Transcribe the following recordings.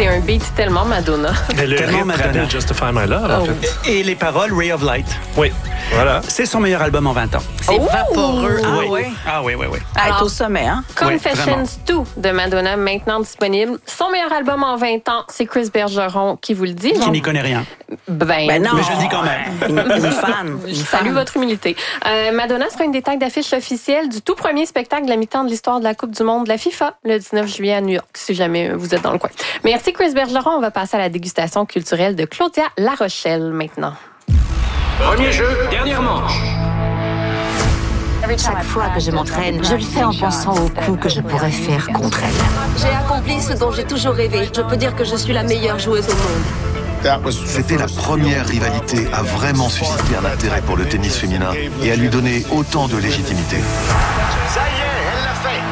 C'est un beat tellement Madonna. Mais le Tellement rythme Madonna. rappelle Justify My Love, en fait. Et les paroles, Ray of Light. Oui, voilà. C'est son meilleur album en 20 ans. C'est vaporeux. Ah oui. oui. Ah oui. Elle est au sommet, hein? Confessions 2 de Madonna, maintenant disponible. Son meilleur album en 20 ans, c'est Chris Bergeron qui vous le dit. Qui n'y connaît rien. Ben non. Mais je le dis quand même. Une fan. Je salue votre humilité. Madonna sera une des têtes d'affiche officielle du tout premier spectacle de la mi-temps de l'histoire de la Coupe du monde de la FIFA le 19 juillet à New York, si jamais vous êtes dans le coin. Merci Chris Bergeron. On va passer à la dégustation culturelle de Claudia La Rochelle maintenant. Premier jeu, dernière manche. Chaque fois que je m'entraîne, je le fais en pensant au coup que je pourrais faire contre elle. J'ai accompli ce dont j'ai toujours rêvé. Je peux dire que je suis la meilleure joueuse au monde. C'était la première rivalité à vraiment susciter un intérêt pour le tennis féminin et à lui donner autant de légitimité. Ça y est, elle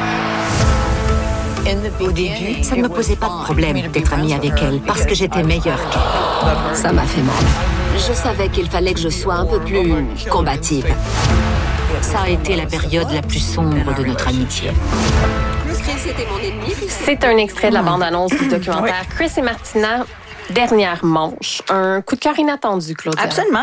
l'a fait. Au début, ça ne me posait pas de problème d'être amie avec elle parce que j'étais meilleure qu'elle. Ça m'a fait mal. Je savais qu'il fallait que je sois un peu plus combative. Ça a été la période la plus sombre de notre amitié. Chris était mon ennemi. C'est un extrait de la bande-annonce du documentaire Chris et Martina. Dernière manche. Un coup de cœur inattendu, Claudia. Absolument.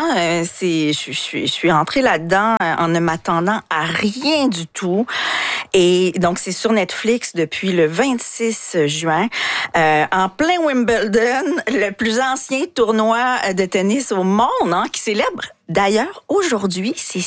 Je suis rentrée là-dedans en ne m'attendant à rien du tout. Et donc, c'est sur Netflix depuis le 26 juin. En plein Wimbledon, le plus ancien tournoi de tennis au monde, hein, qui célèbre d'ailleurs aujourd'hui ses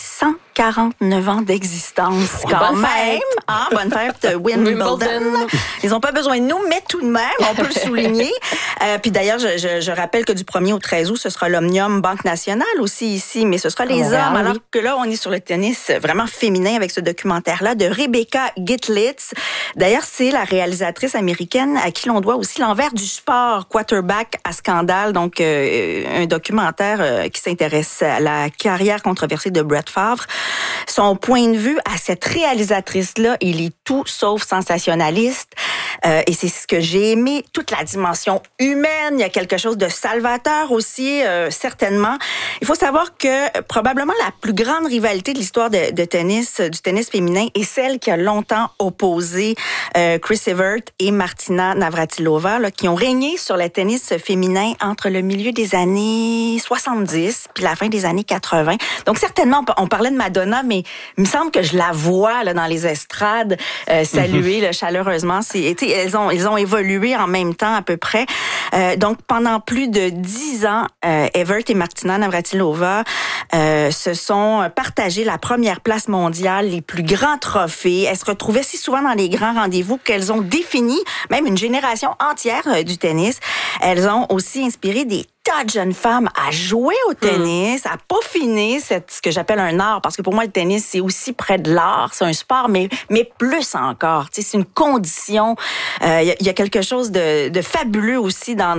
149 ans d'existence. Quand bonne même. fête. Ah, bonne fête, Wimbledon. Ils n'ont pas besoin de nous, mais tout de même, on peut le souligner. Puis d'ailleurs, je rappelle que du 1er au 13 août, ce sera l'Omnium Banque Nationale aussi ici, mais ce sera les hommes. Alors que là, on est sur le tennis vraiment féminin avec ce documentaire-là de Rebecca Gitlitz. D'ailleurs, c'est la réalisatrice américaine à qui l'on doit aussi l'envers du sport, Quarterback à scandale, donc un documentaire qui s'intéresse à la carrière controversée de Brett Favre. Son point de vue à cette réalisatrice-là, il est tout sauf sensationnaliste. Et c'est ce que j'ai aimé, toute la dimension humaine. Il y a quelque chose de salvateur aussi, certainement. Il faut savoir que probablement la plus grande rivalité de l'histoire de tennis, du tennis féminin, est celle qui a longtemps opposé Chris Evert et Martina Navratilova, là, qui ont régné sur le tennis féminin entre le milieu des années 70 puis la fin des années 80. Donc certainement, on parlait de Madonna, mais il me semble que je la vois là, dans les estrades saluer là, chaleureusement. Elles ont évolué en même temps à peu près. Donc pendant plus de 10 ans, Evert et Martina Navratilova se sont partagé la première place mondiale, les plus grands trophées. Elles se retrouvaient si souvent dans les grands rendez-vous qu'elles ont défini même une génération entière du tennis. Elles ont aussi inspiré des tas de jeunes femmes à jouer au tennis, à peaufiner ce que j'appelle un art, parce que pour moi, le tennis, c'est aussi près de l'art. C'est un sport, mais plus encore. Tu sais, c'est une condition. Il y a quelque chose de fabuleux aussi dans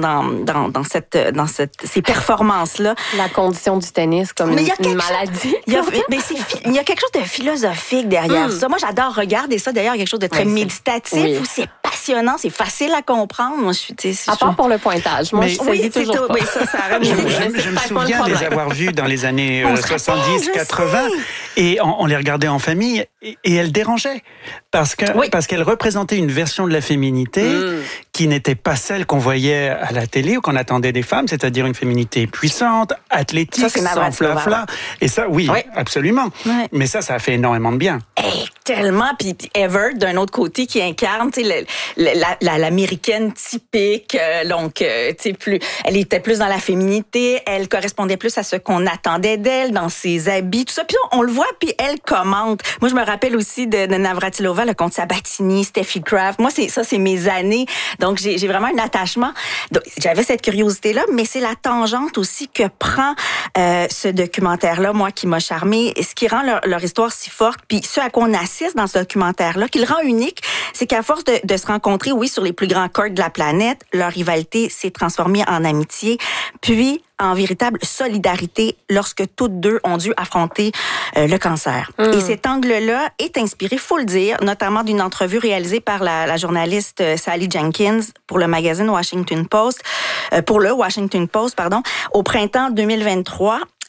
ces performances-là. La condition du tennis comme une maladie. Il y a quelque chose de philosophique derrière ça. Moi, j'adore regarder ça. D'ailleurs, quelque chose de très méditatif où c'est passionnant, c'est facile à comprendre. Moi, à part pour le pointage. Moi, je saisis toujours pas. Je me souviens de les avoir vus dans les années 70, 80, et on les regardait en famille, et elles dérangeaient. Parce qu'elles représentaient une version de la féminité qui n'était pas celle qu'on voyait à la télé ou qu'on attendait des femmes, c'est-à-dire une féminité puissante, athlétique, sans flafla. Et ça, oui, absolument. Ouais. Mais ça a fait énormément de bien. Tellement. Puis Evert, d'un autre côté, qui incarne l'américaine typique. Donc, elle était plus dans la féminité. Elle correspondait plus à ce qu'on attendait d'elle, dans ses habits, tout ça. Puis on le voit, puis elle commente. Moi, je me rappelle aussi de Navratilova, le contre Sabatini, Steffi Graf. Moi, c'est mes années. Donc, j'ai vraiment un attachement. Donc, j'avais cette curiosité-là, mais c'est la tangente aussi que prend ce documentaire-là, moi, qui m'a charmée. Ce qui rend leur histoire si forte, puis ce à quoi on assiste dans ce documentaire-là, qui le rend unique, c'est qu'à force de se rencontrer, oui, sur les plus grands courts de la planète, leur rivalité s'est transformée en amitié, puis en véritable solidarité lorsque toutes deux ont dû affronter le cancer. Et cet angle-là est inspiré, faut le dire, notamment d'une entrevue réalisée par la journaliste Sally Jenkins pour le magazine Washington Post, au printemps 2023.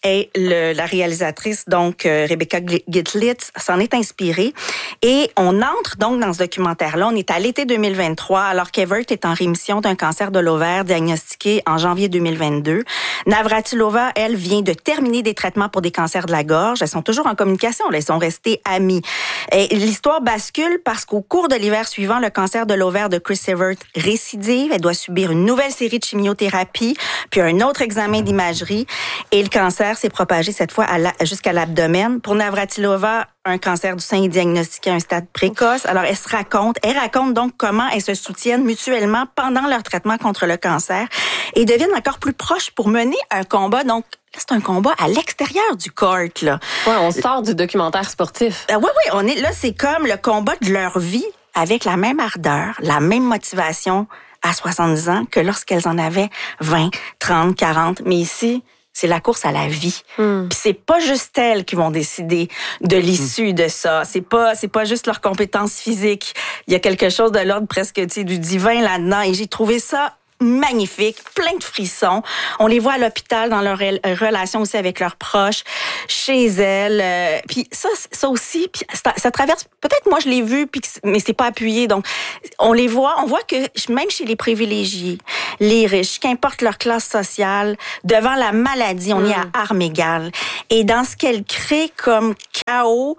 Et la réalisatrice, donc Rebecca Gitlitz, s'en est inspirée. Et on entre donc dans ce documentaire-là. On est à l'été 2023, alors qu'Evert est en rémission d'un cancer de l'ovaire diagnostiqué en janvier 2022. Navratilova, elle, vient de terminer des traitements pour des cancers de la gorge. Elles sont toujours en communication. Elles sont restées amies. Et l'histoire bascule parce qu'au cours de l'hiver suivant, le cancer de l'ovaire de Chris Evert récidive. Elle doit subir une nouvelle série de chimiothérapies, puis un autre examen d'imagerie. Et le cancer s'est propagé cette fois jusqu'à l'abdomen. Pour Navratilova, un cancer du sein est diagnostiqué à un stade précoce. Alors, elle raconte donc comment elles se soutiennent mutuellement pendant leur traitement contre le cancer et deviennent encore plus proches pour mener un combat. Donc, c'est un combat à l'extérieur du court, là. Ouais, on sort du documentaire sportif. Oui, on est là, c'est comme le combat de leur vie avec la même ardeur, la même motivation à 70 ans que lorsqu'elles en avaient 20, 30, 40. Mais ici, c'est la course à la vie. Puis c'est pas juste elles qui vont décider de l'issue de ça. C'est pas juste leurs compétences physiques. Il y a quelque chose de l'ordre presque, du divin là-dedans. Et j'ai trouvé ça magnifique, plein de frissons. On les voit à l'hôpital dans leur relation aussi avec leurs proches, chez elles. Puis ça aussi, puis ça traverse. Peut-être moi je l'ai vu, mais c'est pas appuyé. Donc on les voit. On voit que même chez les privilégiés, les riches, qu'importe leur classe sociale, devant la maladie, on est à armes égales. Et dans ce qu'elle crée comme chaos,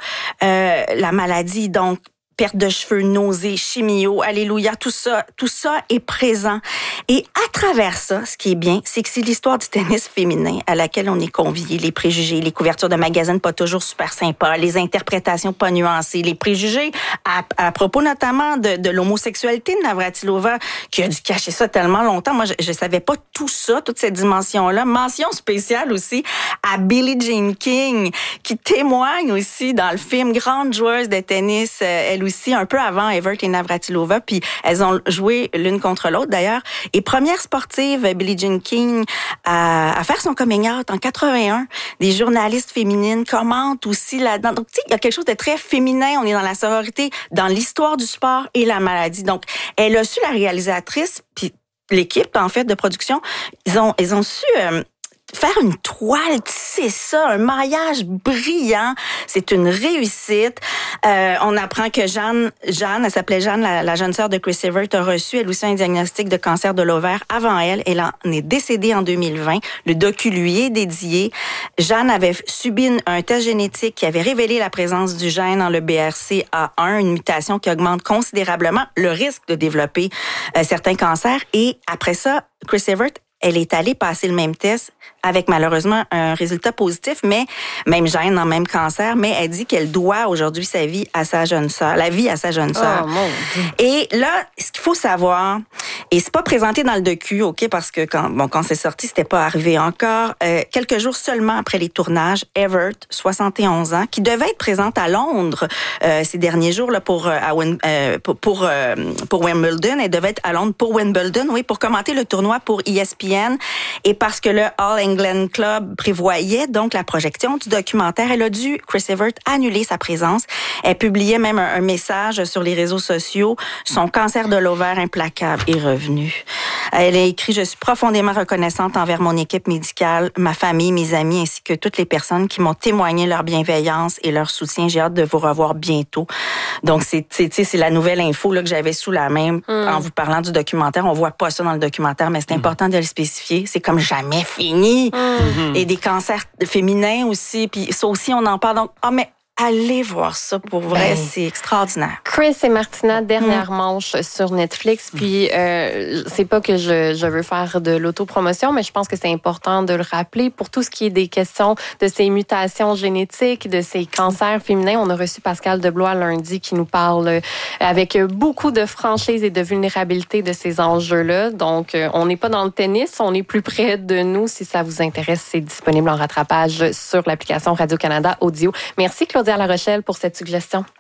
la maladie, donc perte de cheveux, nausées, chimio, alléluia, tout ça est présent. Et à travers ça, ce qui est bien, c'est que c'est l'histoire du tennis féminin à laquelle on est convié, les préjugés, les couvertures de magazines pas toujours super sympas, les interprétations pas nuancées, les préjugés à propos notamment de l'homosexualité de Navratilova, qui a dû cacher ça tellement longtemps. Moi, je savais pas tout ça, toute cette dimension-là. Mention spéciale aussi à Billie Jean King, qui témoigne aussi dans le film, grande joueuse de tennis, elle aussi, un peu avant Evert et Navratilova, puis elles ont joué l'une contre l'autre d'ailleurs. Et première sportive, Billie Jean King, à faire son coming out en 81. Des journalistes féminines commentent aussi là-dedans. Donc, tu sais, il y a quelque chose de très féminin. On est dans la sororité, dans l'histoire du sport et la maladie. Donc, elle a su, la réalisatrice, puis l'équipe, en fait, de production, ils ont su faire une toile, c'est ça, un maillage brillant. C'est une réussite. On apprend que Jeanne, elle s'appelait Jeanne, la jeune sœur de Chris Evert, a reçu elle aussi un diagnostic de cancer de l'ovaire avant elle. Elle en est décédée en 2020. Le docu lui est dédié. Jeanne avait subi un test génétique qui avait révélé la présence du gène dans le BRCA1, une mutation qui augmente considérablement le risque de développer certains cancers. Et après ça, Chris Evert, elle est allée passer le même test avec malheureusement un résultat positif, mais même gène, dans même cancer, mais elle dit qu'elle doit aujourd'hui sa vie à sa jeune sœur, la vie à sa jeune sœur. Oh, mon Dieu. Et là, ce qu'il faut savoir, et c'est pas présenté dans le docu, OK, parce que quand c'est sorti, c'était pas arrivé encore. Quelques jours seulement après les tournages, Evert, 71 ans, qui devait être présente à Londres ces derniers jours là pour Wimbledon, elle devait être à Londres pour Wimbledon, oui, pour commenter le tournoi pour ESPN, et parce que le All England Club prévoyait donc la projection du documentaire, elle a dû, Chris Evert, annuler sa présence. Elle publiait même un message sur les réseaux sociaux. Son cancer de l'ovaire implacable est revenu. Elle a écrit: je suis profondément reconnaissante envers mon équipe médicale, ma famille, mes amis, ainsi que toutes les personnes qui m'ont témoigné leur bienveillance et leur soutien. J'ai hâte de vous revoir bientôt. Donc, c'est la nouvelle info là, que j'avais sous la main en vous parlant du documentaire. On voit pas ça dans le documentaire, mais c'est important de le spécifier. C'est comme jamais fini. Et des cancers féminins aussi. Puis ça aussi, on en parle. Donc, mais allez voir ça pour vrai, c'est extraordinaire. Chris et Martina, dernière manche sur Netflix. Puis c'est pas que je veux faire de l'autopromotion, mais je pense que c'est important de le rappeler pour tout ce qui est des questions de ces mutations génétiques, de ces cancers féminins. On a reçu Pascal Deblois lundi qui nous parle avec beaucoup de franchise et de vulnérabilité de ces enjeux-là. Donc, on n'est pas dans le tennis, on est plus près de nous. Si ça vous intéresse, c'est disponible en rattrapage sur l'application Radio-Canada Audio. Merci Claudia La Rochelle pour cette suggestion.